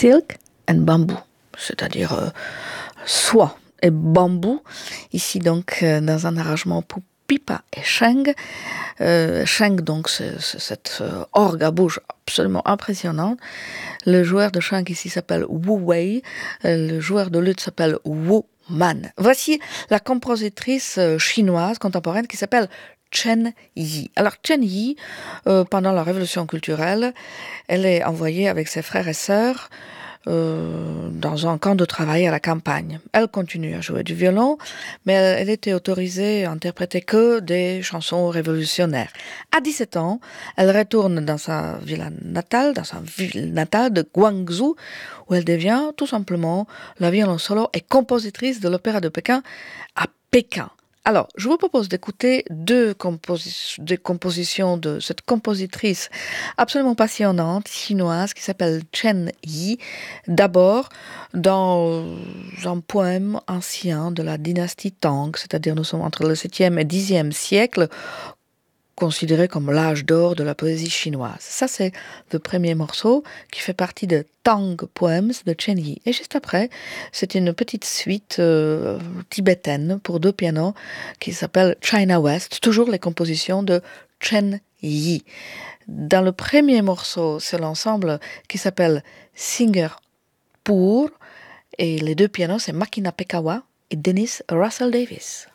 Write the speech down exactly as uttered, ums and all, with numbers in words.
silk and bamboo, c'est-à-dire euh, soie et bambou. Ici donc euh, dans un arrangement pour pipa et sheng. Euh, sheng donc c'est, c'est cette euh, orgue à bouche absolument impressionnante. Le joueur de sheng ici s'appelle Wu Wei. Euh, le joueur de luth s'appelle Wu Man. Voici la compositrice euh, chinoise contemporaine qui s'appelle Chen Yi. Alors Chen Yi, euh, pendant la révolution culturelle, elle est envoyée avec ses frères et sœurs euh, dans un camp de travail à la campagne. Elle continue à jouer du violon, mais elle, elle était autorisée à interpréter que des chansons révolutionnaires. À dix-sept ans, elle retourne dans sa ville natale, dans sa ville natale de Guangzhou, où elle devient tout simplement la violon solo et compositrice de l'opéra de Pékin à Pékin. Alors, je vous propose d'écouter deux, composi- deux compositions de cette compositrice absolument passionnante chinoise qui s'appelle Chen Yi. D'abord, dans un poème ancien de la dynastie Tang, c'est-à-dire nous sommes entre le septième et dixième siècle, considéré comme l'âge d'or de la poésie chinoise. Ça, c'est le premier morceau qui fait partie de Tang Poems de Chen Yi. Et juste après, c'est une petite suite euh, tibétaine pour deux pianos qui s'appelle China West, toujours les compositions de Chen Yi. Dans le premier morceau, c'est l'ensemble qui s'appelle Singapore et les deux pianos, c'est Makina Pekawa et Dennis Russell Davis.